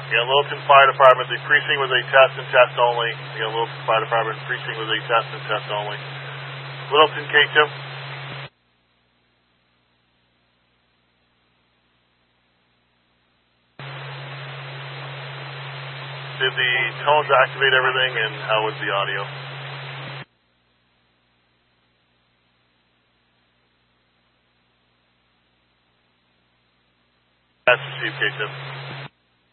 Yeah, Littleton Fire Department, the precinct was a test and test only. Yeah, Littleton Fire Department, precinct was a test and test only. Littleton K2. Did the tones activate everything, and how was the audio? That's Chief K2.